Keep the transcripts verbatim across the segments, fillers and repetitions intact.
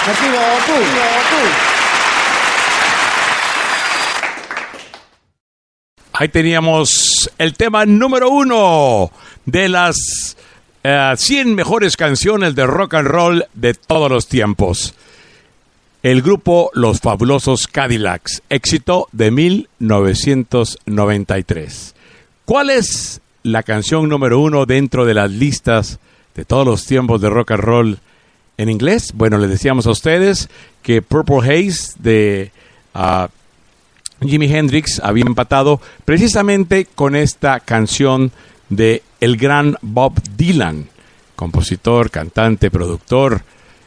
Motivo tú. Ahí teníamos el tema número uno de las uh, cien mejores canciones de rock and roll de todos los tiempos. El grupo Los Fabulosos Cadillacs, éxito de mil novecientos noventa y tres. ¿Cuál es la canción número uno dentro de las listas de todos los tiempos de rock and roll en inglés? Bueno, les decíamos a ustedes que Purple Haze de uh, Jimi Hendrix había empatado precisamente con esta canción de el gran Bob Dylan, compositor, cantante, productor,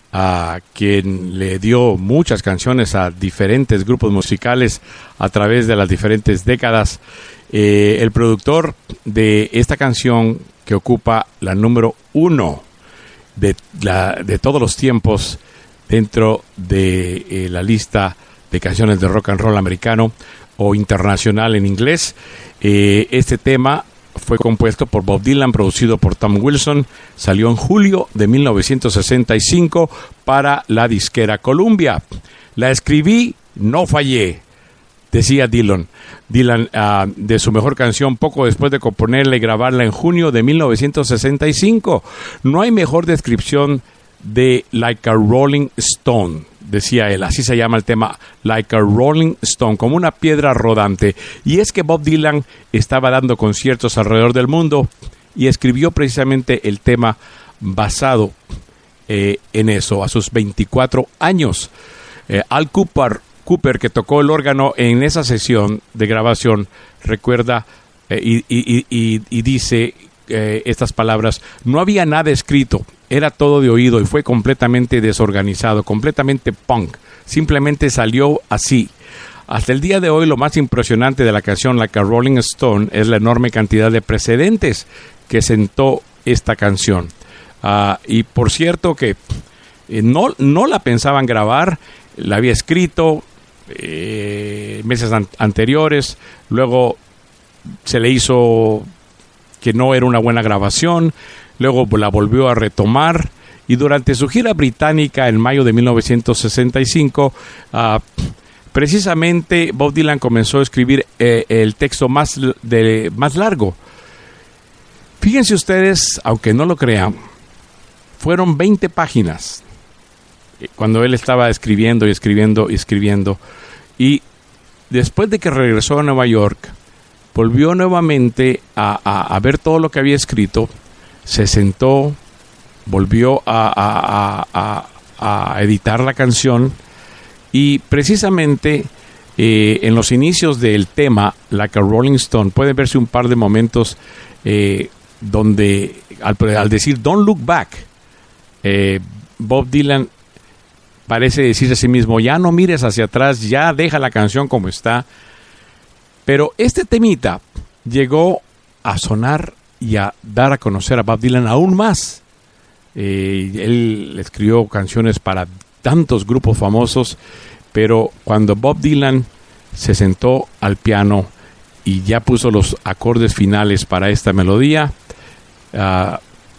a quien le dio muchas canciones a diferentes grupos musicales a través de las diferentes décadas. Eh, el productor de esta canción que ocupa la número uno de, la, de todos los tiempos dentro de eh, la lista de canciones de rock and roll americano o internacional en inglés. Eh, este tema fue compuesto por Bob Dylan, producido por Tom Wilson, salió en julio de mil novecientos sesenta y cinco para la disquera Columbia. La escribí, no fallé, decía Dylan. Dylan uh, de su mejor canción poco después de componerla y grabarla en junio de mil novecientos sesenta y cinco. No hay mejor descripción de Like a Rolling Stone, decía él, así se llama el tema, Like a Rolling Stone, como una piedra rodante. Y es que Bob Dylan estaba dando conciertos alrededor del mundo y escribió precisamente el tema basado eh, en eso, a sus veinticuatro años. Eh, Al Cooper, Cooper, que tocó el órgano en esa sesión de grabación, recuerda eh, y, y, y, y dice eh, estas palabras: no había nada escrito, era todo de oído y fue completamente desorganizado, completamente punk. Simplemente salió así. Hasta el día de hoy, lo más impresionante de la canción Like a Rolling Stone es la enorme cantidad de precedentes que sentó esta canción. Uh, y por cierto que eh, no, no la pensaban grabar, la había escrito eh, meses an- anteriores, luego se le hizo que no era una buena grabación, luego la volvió a retomar y durante su gira británica en mayo de mil novecientos sesenta y cinco, uh, precisamente Bob Dylan comenzó a escribir eh, el texto más, de, más largo. Fíjense ustedes, aunque no lo crean, fueron veinte páginas cuando él estaba escribiendo y escribiendo y escribiendo. Y después de que regresó a Nueva York, volvió nuevamente a, a, a ver todo lo que había escrito, se sentó, volvió a, a, a, a, a editar la canción y precisamente eh, en los inicios del tema Like a Rolling Stone pueden verse un par de momentos eh, donde al, al decir Don't Look Back, eh, Bob Dylan parece decir a sí mismo, ya no mires hacia atrás, ya deja la canción como está. Pero este temita llegó a sonar y a dar a conocer a Bob Dylan aún más. Eh, él escribió canciones para tantos grupos famosos, pero cuando Bob Dylan se sentó al piano y ya puso los acordes finales para esta melodía, uh,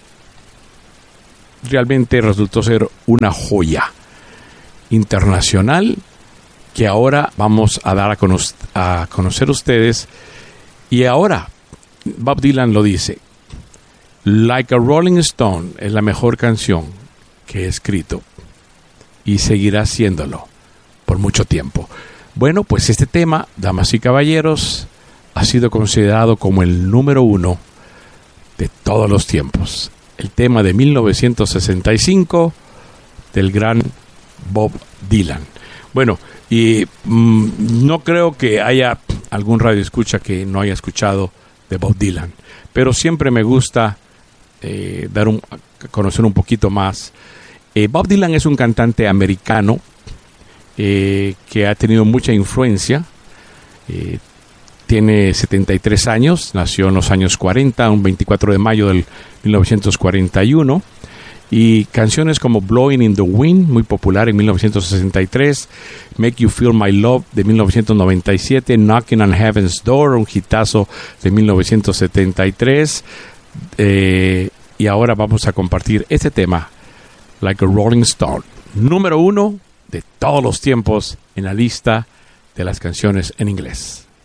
realmente resultó ser una joya internacional que ahora vamos a dar a, cono- a conocer ustedes. Y ahora Bob Dylan lo dice: Like a Rolling Stone es la mejor canción que he escrito y seguirá siéndolo por mucho tiempo. Bueno, pues este tema, damas y caballeros, ha sido considerado como el número uno de todos los tiempos. El tema de mil novecientos sesenta y cinco del gran Bob Dylan. Bueno, y mmm, no creo que haya algún radioescucha que no haya escuchado de Bob Dylan, pero siempre me gusta eh, dar un, conocer un poquito más. Eh, Bob Dylan es un cantante americano eh, que ha tenido mucha influencia. Eh, tiene setenta y tres años, nació en los años cuarenta, un veinticuatro de mayo del mil novecientos cuarenta y uno. Y canciones como Blowing in the Wind, muy popular en mil novecientos sesenta y tres, Make You Feel My Love de mil novecientos noventa y siete, Knocking on Heaven's Door, un hitazo de mil novecientos setenta y tres, eh, y ahora vamos a compartir este tema, Like a Rolling Stone. número uno de todos los tiempos en la lista de las canciones en inglés.